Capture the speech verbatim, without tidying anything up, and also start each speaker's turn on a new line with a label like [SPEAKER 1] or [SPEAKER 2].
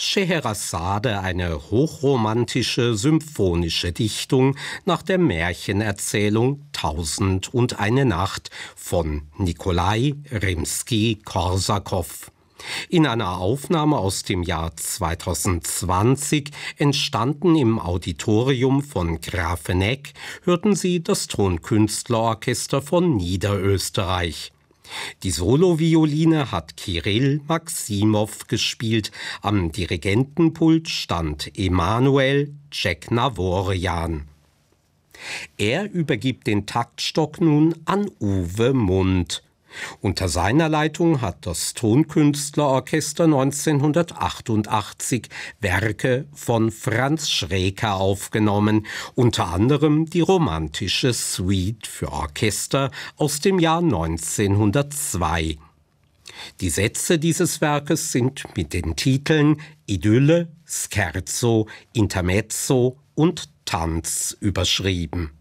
[SPEAKER 1] Scheherazade, eine hochromantische symphonische Dichtung nach der Märchenerzählung Tausend und eine Nacht von Nikolai Rimski-Korsakow. In einer Aufnahme aus dem Jahr zweitausendzwanzig, entstanden im Auditorium von Grafenegg, hörten Sie das Tonkünstlerorchester von Niederösterreich. Die Solovioline hat Kirill Maximow gespielt, am Dirigentenpult stand Emanuel Tscheknaworian. Er übergibt den Taktstock nun an Uwe Mund. Unter seiner Leitung hat das Tonkünstlerorchester neunzehnhundertachtundachtzig Werke von Franz Schreker aufgenommen, unter anderem die romantische Suite für Orchester aus dem Jahr neunzehnhundertzwei. Die Sätze dieses Werkes sind mit den Titeln Idylle, Scherzo, Intermezzo und Tanz überschrieben.